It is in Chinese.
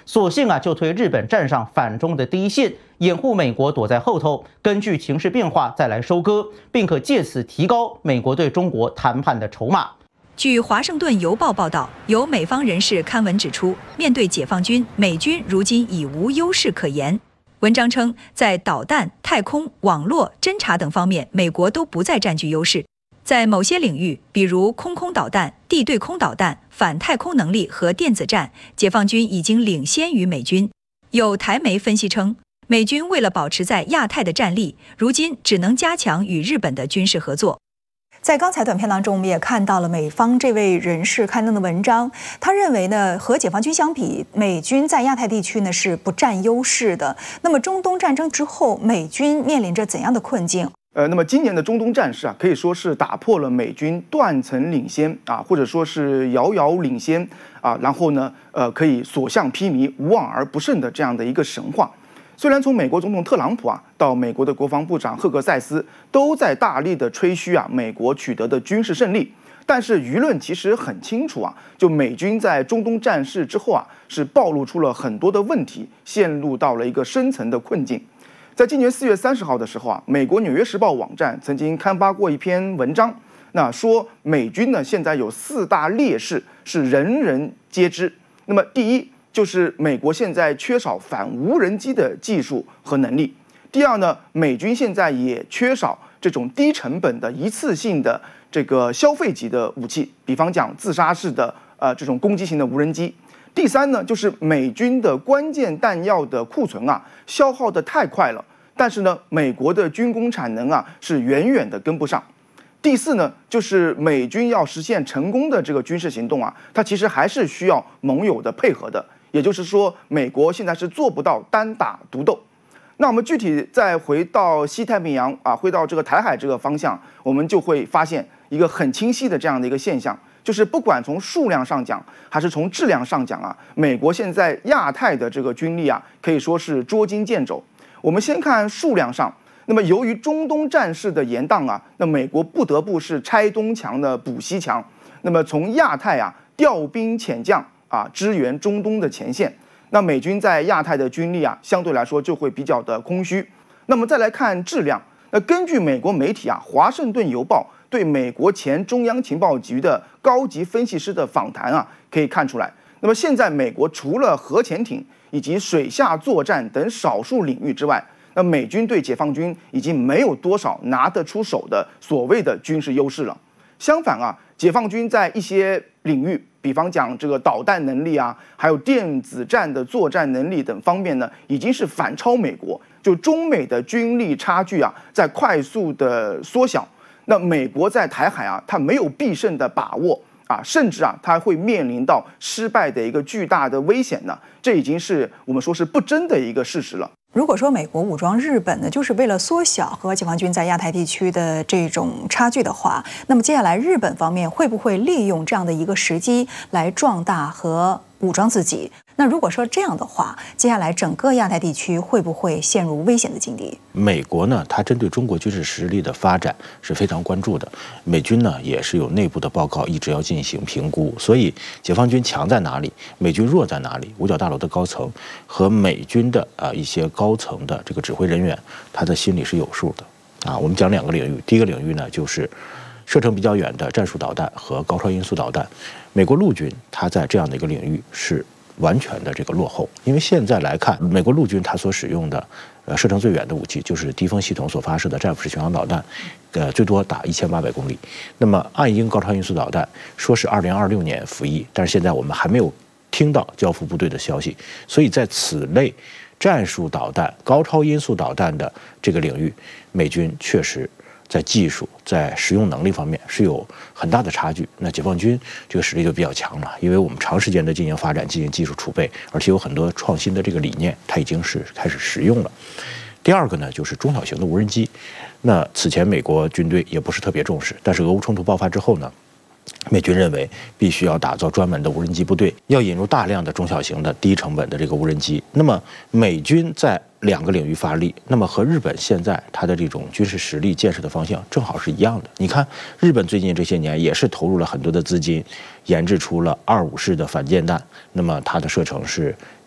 索性就推日本站上反中的第一线，掩护美国躲在后头，根据情势变化再来收割，并可借此提高美国对中国谈判的筹码。 据《华盛顿邮报》报道，有美方人士刊文指出，面对解放军，美军如今已无优势可言。文章称，在导弹、太空、网络、侦察等方面，美国都不再占据优势。在某些领域，比如空导弹、地对空导弹、反太空能力和电子战，解放军已经领先于美军。有台媒分析称，美军为了保持在亚太的战力，如今只能加强与日本的军事合作。 在刚才短片当中，我们也看到了美方这位人士刊登的文章，他认为呢，和解放军相比，美军在亚太地区呢是不占优势的。那么中东战争之后，美军面临着怎样的困境？ 那么今年的中东战事可以说是打破了美军断层领先或者说是遥遥领先然后呢，可以所向披靡、无往而不胜的这样的一个神话。虽然从美国总统特朗普到美国的国防部长赫格塞斯都在大力的吹嘘美国取得的军事胜利，但是舆论其实很清楚就美军在中东战事之后是暴露出了很多的问题，陷入到了一个深层的困境。在今年4月30号的时候美国《纽约时报》网站曾经刊发过一篇文章，那说美军呢现在有4大劣势是人人皆知。那么第一，就是美国现在缺少反无人机的技术和能力。第二呢，美军现在也缺少这种低成本的一次性的这个消费级的武器，比方讲自杀式的这种攻击型的无人机。第三呢，就是美军的关键弹药的库存消耗的太快了，但是呢，美国的军工产能是远远的跟不上。第四呢，就是美军要实现成功的这个军事行动它其实还是需要盟友的配合的。也就是说，美国现在是做不到单打独斗。那我们具体再回到西太平洋回到这个台海这个方向，我们就会发现一个很清晰的这样的一个现象，就是不管从数量上讲，还是从质量上讲美国现在亚太的这个军力可以说是捉襟见肘。我们先看数量上，那么由于中东战事的延宕那美国不得不是拆东墙的补西墙，那么从亚太调兵遣将支援中东的前线，那美军在亚太的军力相对来说就会比较的空虚。那么再来看质量，那根据美国媒体华盛顿邮报对美国前中央情报局的高级分析师的访谈可以看出来，那么现在美国除了核潜艇以及水下作战等少数领域之外，那美军对解放军已经没有多少拿得出手的所谓的军事优势了。相反解放军在一些领域，比方讲这个导弹能力还有电子战的作战能力等方面呢，已经是反超美国。就中美的军力差距在快速的缩小。那美国在台海它没有必胜的把握甚至它会面临到失败的一个巨大的危险呢。这已经是我们说是不争的一个事实了。 如果说美国武装日本呢，就是为了缩小和解放军在亚太地区的这种差距的话，那么接下来日本方面会不会利用这样的一个时机来壮大和武装自己？那如果说这样的话，接下来整个亚太地区会不会陷入危险的境地？ 美国呢，它针对中国军事实力的发展是非常关注的。美军呢，也是有内部的报告，一直要进行评估。所以，解放军强在哪里，美军弱在哪里？五角大楼的高层和美军的一些高层的这个指挥人员，他的心里是有数的我们讲2个领域，第一个领域呢，就是射程比较远的战术导弹和高超音速导弹。美国陆军它在这样的一个领域是完全的这个落后，因为现在来看，美国陆军它所使用的射程最远的武器就是低风系统所发射的战斧式巡航导弹，最多打1800公里。那么岸鹰高超音速导弹说是2026年服役，但是现在我们还没有听到交付部队的消息，所以在此类战术导弹、高超音速导弹的这个领域，美军确实在技术、在实用能力方面是有很大的差距。那解放军这个实力就比较强了，因为我们长时间的进行发展、进行技术储备，而且有很多创新的这个理念，它已经是开始实用了。第二个呢，就是中小型的无人机。那此前美国军队也不是特别重视，但是俄乌冲突爆发之后呢，美军认为必须要打造专门的无人机部队，要引入大量的中小型的低成本的这个无人机。那么美军在2个领域发力，那么和日本现在它的这种军事实力建设的方向正好是一样的。你看，日本最近这些年也是投入了很多的资金，研制出了25式的反舰弹，那么它的射程是